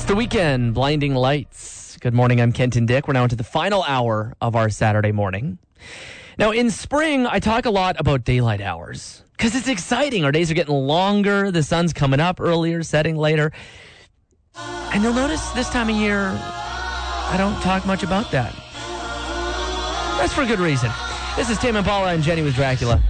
The Weekend, Blinding Lights. Good morning, I'm Kenton Dick. We're now into the final hour of our Saturday morning. Now, in spring, I talk a lot about daylight hours because it's exciting. Our days are getting longer. The sun's coming up earlier, setting later. And you'll notice this time of year, I don't talk much about that. That's for a good reason. This is Tame Impala and Jenny with Dracula.